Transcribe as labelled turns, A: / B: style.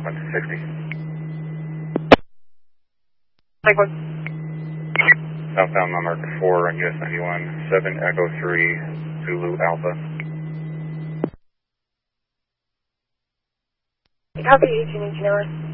A: 160.
B: Take one.
A: Southbound mile marker 4 on US 91, 7 Echo 3, Zulu Alpha.
B: Copy 18 engineer.